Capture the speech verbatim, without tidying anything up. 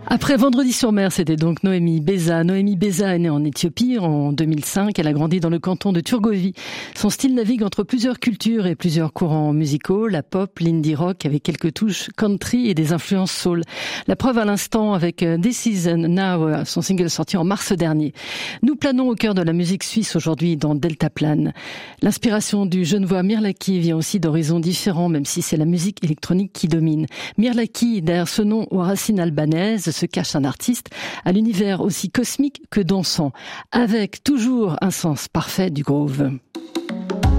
Après Vendredi sur mer, c'était donc Noémie Beza. Noémie Beza est née en Éthiopie en deux mille cinq. Elle a grandi dans le canton de Turgovie. Son style navigue entre plusieurs cultures et plusieurs courants musicaux, la pop, l'indie rock avec quelques touches country et des influences soul. La preuve à l'instant avec This Is Now, son single sorti en mars dernier. Nous planons au cœur de la musique suisse aujourd'hui dans Deltaplane. L'inspiration du Genevois Mirlaki vient aussi d'horizons différents, même si c'est la musique électronique qui domine. Mirlaki, derrière ce nom aux racines albanaises, se cache un artiste à l'univers aussi cosmique que dansant, avec toujours un sens parfait du groove.